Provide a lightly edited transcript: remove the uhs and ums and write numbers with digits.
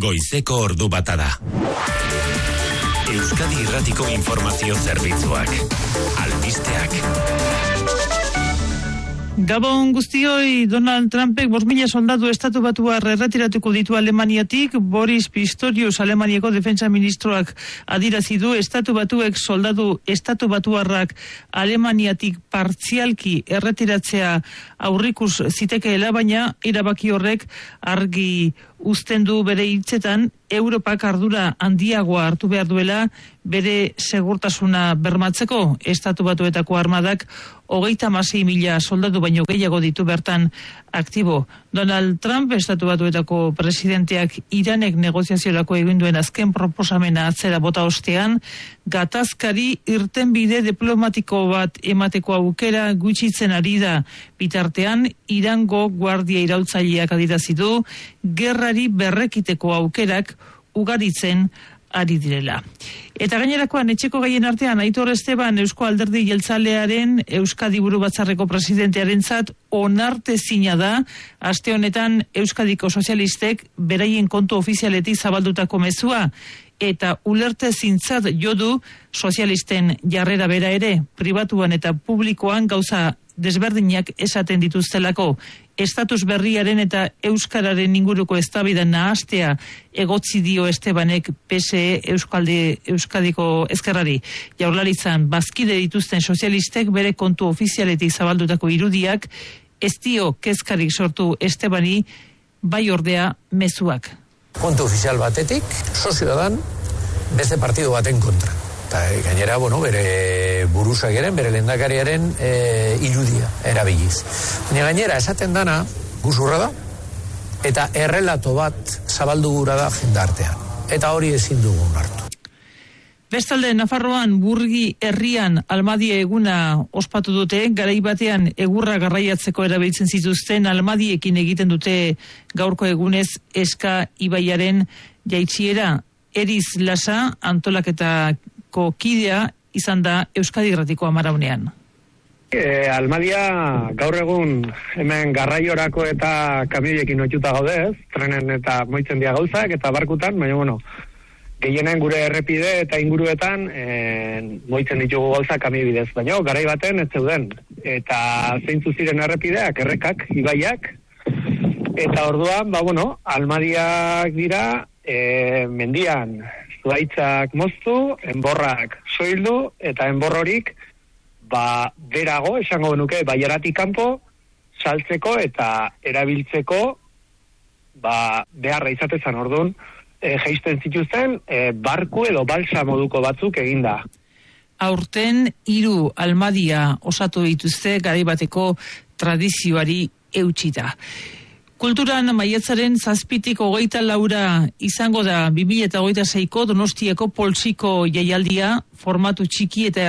goizeko ordu bata da. Euskadi Irratiko Informazio Zerbitzuak. Albisteak. Gabon guztioi, Donald Trumpek 5.000 soldatu estatu batuar erretiratuko ditu Alemaniatik. Boris Pistorius, Alemaniako defentsa ministroak adirazi du estatu batuek soldatu estatu batuarrak Alemaniatik partzialki erretiratzea aurrikus zitekeela, baina erabaki horrek argi uzten du bere hitzetan Europak ardura handiagoa hartu behar duela bere segurtasuna bermatzeko. Estatu Batuetako armadak 36.000 soldatu baino gehiago ditu bertan aktibo. Donald Trump, Estatu Batuetako presidenteak Iranek negoziaziorako egin duen azken proposamena atzera bota ostean, gatazkari irtenbide diplomatiko bat emateko aukera gutxitzen ari da. Bitartean, Irango guardia iraultzaileak adirazi du gerrari berrekiteko aukerak ugaritzen ari direla. Eta gainerakoan, etxeko gaien artean, Aitor Esteban, Eusko Alderdi Jeltzalearen Euskadi Buru Batzarreko presidentearentzat onartezina da, aste honetan Euskadiko sozialistek beraien kontu ofizialetik zabaldutako mezua, eta ulertezintzat jo du sozialisten jarrera bera ere, pribatuan eta publikoan gauza desberdinak esaten dituztelako. Estatus berriaren eta euskararen inguruko eztabaida nahastea egotzi dio Estebanek PSE Euskadiko ezkerrari. Jaurlaritzan bazkide dituzten sozialistek bere kontu ofizialetik zabaldutako irudiak ez dio kezkarik sortu Estebani, bai ordea mezuak. Kontu ofizial batetik, sozioetan beste partidu baten kontra. Eta gainera, bere buruzak eren, bere lehendakariaren irudia erabiliz. Baina gainera, esaten dana, guzurra da, eta errelato bat zabaldu gura da jendartean. Eta hori ezin dugu onartu. Bestalde, Nafarroan Burgi herrian Almadia eguna ospatu dute, garai batean egurra garraiatzeko erabiltzen zituzten almadiekin egiten dute gaurko egunez Eska ibaiaren jaitsiera. Eriz Lasa antolaketako kidea izan da Euskadi Irratiko amaraunean. Almadia gaur egun hemen garraiorako eta kamioiekin ohituta gaudez, trenen eta moitzen dira gauzak eta barkutan, baina gehienen gure errepide eta inguruetan moitzen ditugu gauzak kamio bidez, baina garai baten ez zeuden. Eta zeintzu ziren errepideak, errekak, ibaiak, eta orduan, Almadiak dira mendian zuaitzak moztu, enborrak soildu, eta enborrorik berago, esango genuke, baiaratik kanpo, saltzeko eta erabiltzeko beharra izatezan orduan, jaisten zituzten barku edo balsa moduko batzuk eginda. Aurten 3 Almadia osatu dituzte garai bateko tradizioari eutsita. Kulturan maiatzaren 7-tik 24 izango da 2026ko Donostiako Poltsiko jaialdia, formatu txiki eta